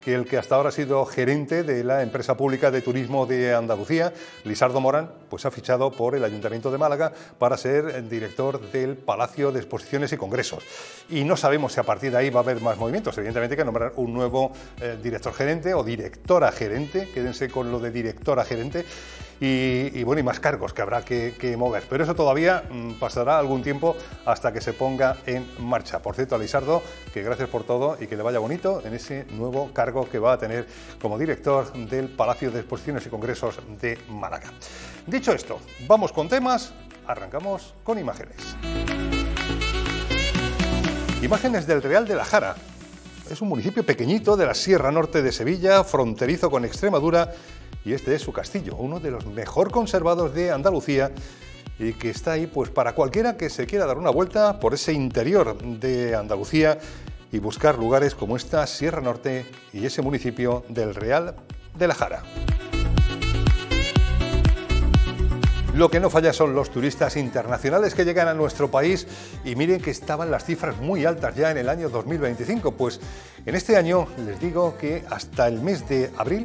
Que el que hasta ahora ha sido gerente de la empresa pública de turismo de Andalucía, Lisardo Morán, pues ha fichado por el Ayuntamiento de Málaga para ser director del Palacio de Exposiciones y Congresos. Y no sabemos si a partir de ahí va a haber más movimientos. Evidentemente hay que nombrar un nuevo director gerente o directora gerente, quédense con lo de directora gerente, y bueno, y más cargos que habrá que mover. Pero eso todavía pasará algún tiempo hasta que se ponga en marcha. Por cierto, a Lisardo, que gracias por todo y que le vaya bonito en ese nuevo cargo que va a tener como director del Palacio de Exposiciones y Congresos de Málaga. Dicho esto, vamos con temas, arrancamos con imágenes. Imágenes del Real de la Jara. Es un municipio pequeñito de la Sierra Norte de Sevilla, fronterizo con Extremadura, y este es su castillo, uno de los mejor conservados de Andalucía, y que está ahí pues para cualquiera que se quiera dar una vuelta por ese interior de Andalucía y buscar lugares como esta Sierra Norte y ese municipio del Real de la Jara. Lo que no falla son los turistas internacionales que llegan a nuestro país, y miren que estaban las cifras muy altas ya en el año 2025, pues en este año les digo que hasta el mes de abril,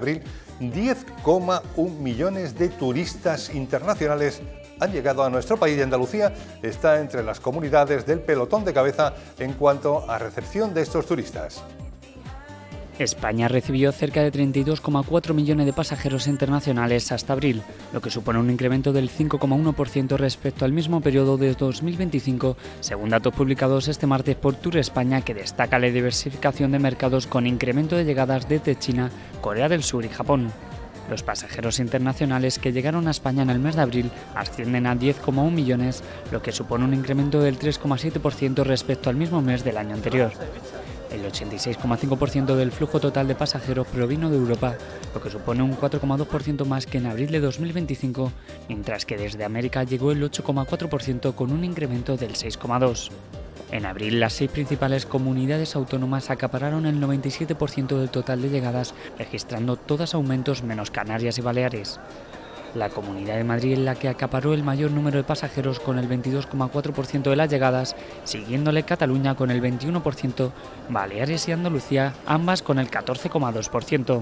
10,1 millones de turistas internacionales han llegado a nuestro país, y Andalucía está entre las comunidades del pelotón de cabeza en cuanto a recepción de estos turistas. España recibió cerca de 32,4 millones de pasajeros internacionales hasta abril, lo que supone un incremento del 5,1% respecto al mismo periodo de 2025, según datos publicados este martes por Tour España, que destaca la diversificación de mercados con incremento de llegadas desde China, Corea del Sur y Japón. Los pasajeros internacionales que llegaron a España en el mes de abril ascienden a 10,1 millones, lo que supone un incremento del 3,7% respecto al mismo mes del año anterior. El 86,5% del flujo total de pasajeros provino de Europa, lo que supone un 4,2% más que en abril de 2025, mientras que desde América llegó el 8,4% con un incremento del 6,2%. En abril, las 6 principales comunidades autónomas acapararon el 97% del total de llegadas, registrando todas aumentos menos Canarias y Baleares. La Comunidad de Madrid es la que acaparó el mayor número de pasajeros con el 22,4% de las llegadas, siguiéndole Cataluña con el 21%, Baleares y Andalucía ambas con el 14,2%.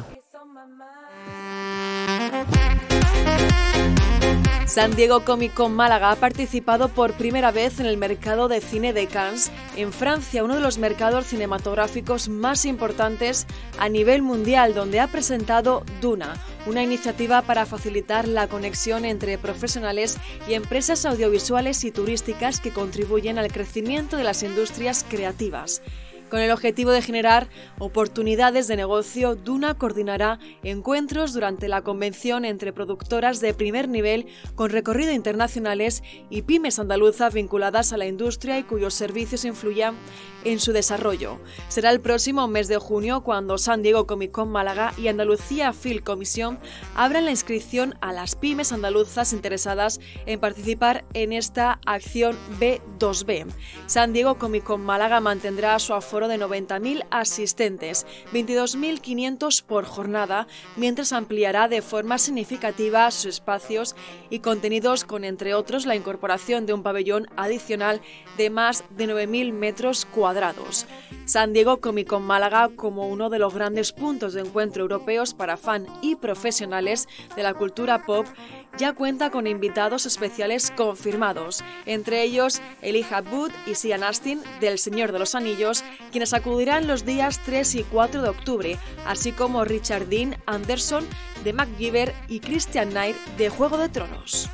San Diego Comic Con Málaga ha participado por primera vez en el mercado de cine de Cannes, en Francia, uno de los mercados cinematográficos más importantes a nivel mundial, donde ha presentado Duna, una iniciativa para facilitar la conexión entre profesionales y empresas audiovisuales y turísticas que contribuyen al crecimiento de las industrias creativas. Con el objetivo de generar oportunidades de negocio, Duna coordinará encuentros durante la convención entre productoras de primer nivel con recorrido internacionales y pymes andaluzas vinculadas a la industria y cuyos servicios influyan en su desarrollo. Será el próximo mes de junio cuando San Diego Comic Con Málaga y Andalucía Film Commission abran la inscripción a las pymes andaluzas interesadas en participar en esta acción B2B. San Diego Comic Con Málaga mantendrá su aforo de 90.000 asistentes, 22.500 por jornada, mientras ampliará de forma significativa sus espacios y contenidos con, entre otros, la incorporación de un pabellón adicional de más de 9.000 metros cuadrados. San Diego Comic Con Málaga, como uno de los grandes puntos de encuentro europeos para fan y profesionales de la cultura pop, ya cuenta con invitados especiales confirmados, entre ellos Elijah Wood y Sean Astin del Señor de los Anillos, quienes acudirán los días 3 y 4 de octubre, así como Richard Dean Anderson de MacGyver y Christian Knight de Juego de Tronos.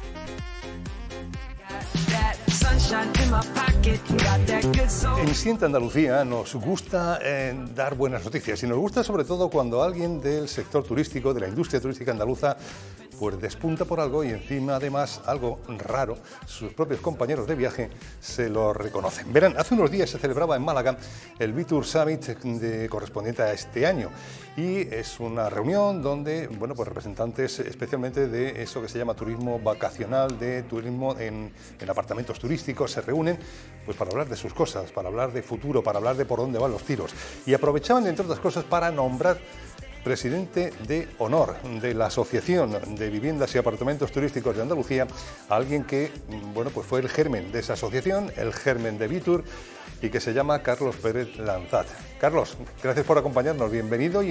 En Siente Andalucía nos gusta dar buenas noticias, y nos gusta sobre todo cuando alguien del sector turístico, de la industria turística andaluza, pues despunta por algo, y encima además algo raro, sus propios compañeros de viaje se lo reconocen. Verán, hace unos días se celebraba en Málaga el V-Tour Summit correspondiente a este año, y es una reunión donde, bueno, pues representantes especialmente de eso que se llama turismo vacacional, de turismo en apartamentos turísticos, se reúnen pues para hablar de sus cosas, para hablar de futuro, para hablar de por dónde van los tiros, y aprovechaban, entre otras cosas, para nombrar presidente de honor de la Asociación de Viviendas y Apartamentos Turísticos de Andalucía, a alguien que, bueno, pues fue el germen de esa asociación, el germen de V-Tour, y que se llama Carlos Pérez Lanzat. Carlos, gracias por acompañarnos, bienvenido.